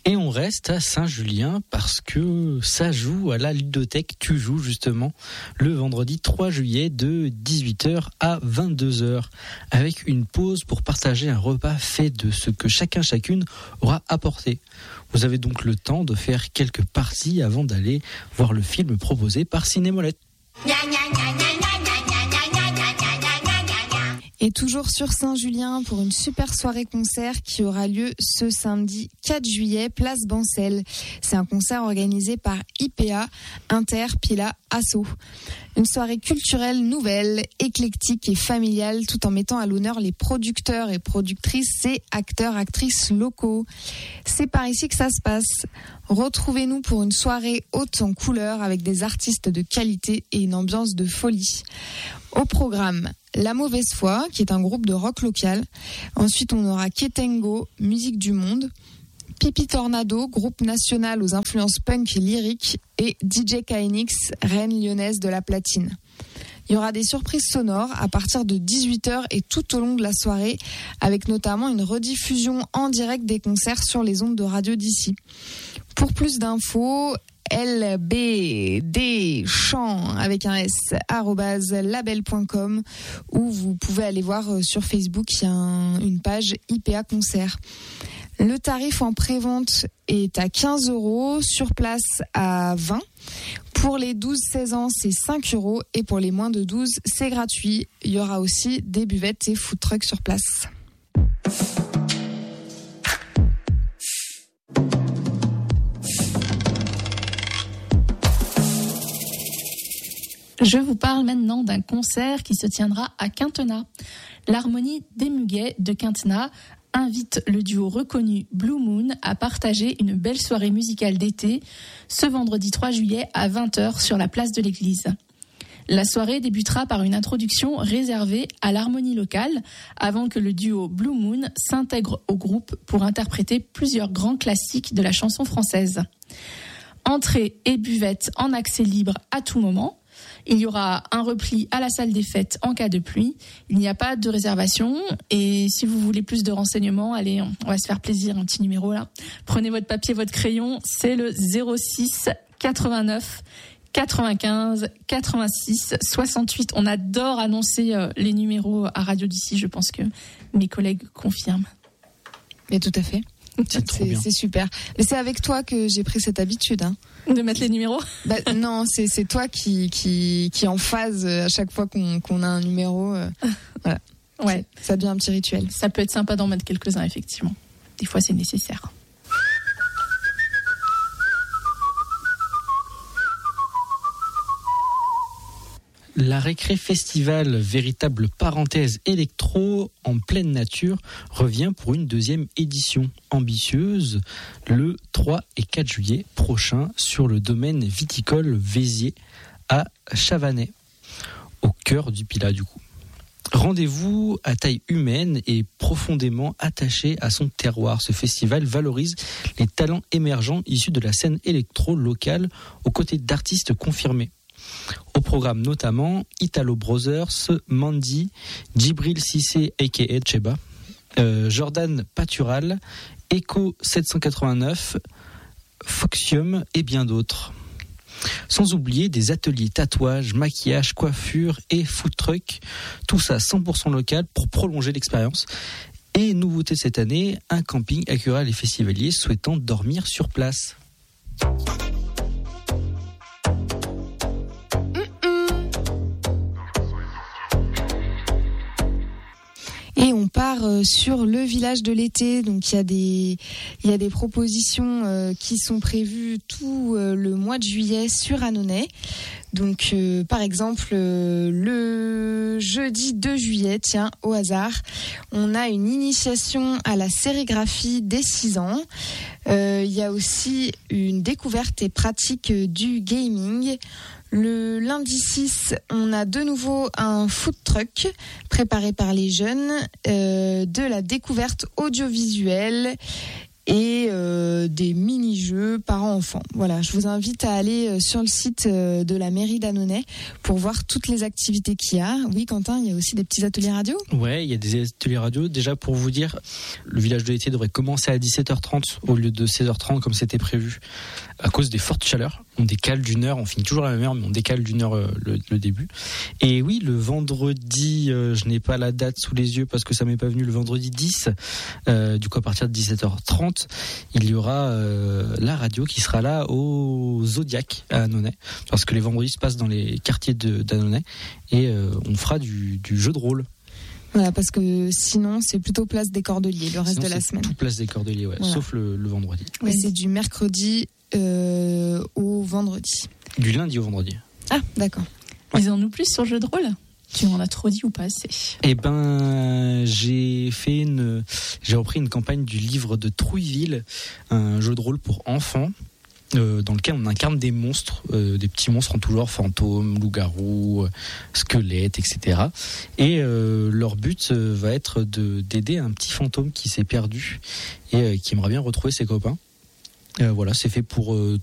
Et on reste à Saint-Julien parce que ça joue à la ludothèque. Tu joues justement le vendredi 3 juillet de 18h à 22h avec une pause pour partager un repas fait de ce que chacune aura apporté. Vous avez donc le temps de faire quelques parties avant d'aller voir le film proposé par Cinémolette. Et toujours sur Saint-Julien pour une super soirée concert qui aura lieu ce samedi 4 juillet, place Bancel. C'est un concert organisé par IPA, Inter, Pila, Asso. Une soirée culturelle nouvelle, éclectique et familiale, tout en mettant à l'honneur les producteurs et productrices et acteurs-actrices locaux. C'est par ici que ça se passe. Retrouvez-nous pour une soirée haute en couleurs avec des artistes de qualité et une ambiance de folie. Au programme, La Mauvaise Foi, qui est un groupe de rock local. Ensuite, on aura Ketengo, musique du monde. Pipi Tornado, groupe national aux influences punk et lyriques. Et DJ KNX, reine lyonnaise de la platine. Il y aura des surprises sonores à partir de 18h et tout au long de la soirée, avec notamment une rediffusion en direct des concerts sur les ondes de radio d'ici. Pour plus d'infos, lbdchamp avec un s @label.com, ou vous pouvez aller voir sur Facebook, il y a une page IPA Concert. Le tarif en prévente est à 15 €, sur place à 20. Pour les 12-16 ans, c'est 5 € et pour les moins de 12, c'est gratuit. Il y aura aussi des buvettes et food trucks sur place. Je vous parle maintenant d'un concert qui se tiendra à Quintenat. L'Harmonie des Muguets de Quintenat invite le duo reconnu Blue Moon à partager une belle soirée musicale d'été ce vendredi 3 juillet à 20h sur la place de l'église. La soirée débutera par une introduction réservée à l'harmonie locale avant que le duo Blue Moon s'intègre au groupe pour interpréter plusieurs grands classiques de la chanson française. Entrée et buvette en accès libre à tout moment. Il y aura un repli à la salle des fêtes en cas de pluie. Il n'y a pas de réservation. Et si vous voulez plus de renseignements, allez, on va se faire plaisir, un petit numéro là. Prenez votre papier, votre crayon. C'est le 06 89 95 86 68. On adore annoncer les numéros à Radio d'ici. Je pense que mes collègues confirment. Mais tout à fait. C'est super. Mais c'est avec toi que j'ai pris cette habitude, hein. De mettre les numéros ? Non, c'est toi qui en phase à chaque fois qu'on a un numéro. Voilà. Ouais. Ça devient un petit rituel. Ça peut être sympa d'en mettre quelques-uns, effectivement. Des fois, c'est nécessaire. La Récré Festival, véritable parenthèse électro en pleine nature, revient pour une deuxième édition ambitieuse le 3 et 4 juillet prochain sur le domaine viticole Vézier à Chavanais, au cœur du Pilat du coup. Rendez-vous à taille humaine et profondément attaché à son terroir. Ce festival valorise les talents émergents issus de la scène électro locale aux côtés d'artistes confirmés. Au programme notamment Italo Brothers, Mandy, Djibril Cissé aka Cheba, Jordan Patural, Echo 789, Foxium et bien d'autres. Sans oublier des ateliers tatouage, maquillage, coiffure et food truck, tout ça 100% local pour prolonger l'expérience. Et nouveauté cette année, un camping accueillera les festivaliers souhaitant dormir sur place. Et on part sur le village de l'été. Donc il y a des propositions qui sont prévues tout le mois de juillet sur Annonay. Donc par exemple le jeudi 2 juillet, tiens, au hasard, on a une initiation à la sérigraphie dès 6 ans. Il y a aussi une découverte et pratique du gaming. Le lundi 6, on a de nouveau un food truck préparé par les jeunes, de la découverte audiovisuelle et des mini-jeux parents-enfants. Voilà, je vous invite à aller sur le site de la mairie d'Annonay pour voir toutes les activités qu'il y a. Oui, Quentin, il y a aussi des petits ateliers radio. Ouais, il y a des ateliers radio. Déjà, pour vous dire, le village de l'été devrait commencer à 17h30 au lieu de 16h30 comme c'était prévu à cause des fortes chaleurs. On décale d'une heure, on finit toujours à la même heure, mais on décale d'une heure le début. Et oui, le vendredi, je n'ai pas la date sous les yeux parce que ça m'est pas venu, le vendredi 10, du coup à partir de 17h30, il y aura la radio qui sera là au Zodiac à Annonay, parce que les vendredis se passent dans les quartiers d'Annonay, et on fera du jeu de rôle. Voilà, parce que sinon, c'est plutôt place des Cordeliers le reste de la semaine. Tout place des Cordeliers, ouais, voilà. Sauf le vendredi. Ouais, c'est du mercredi au vendredi. Du lundi au vendredi. Ah, d'accord. Disons-nous plus sur le jeu de rôle. Tu en as trop dit ou pas assez? Eh ben, j'ai repris une campagne du livre de Trouilleville, un jeu de rôle pour enfants. Dans lequel on incarne des monstres, des petits monstres en tout genre, fantômes, loups-garous, squelettes, etc. Et leur but va être d'aider un petit fantôme qui s'est perdu et qui aimerait bien retrouver ses copains. Voilà, c'est fait pour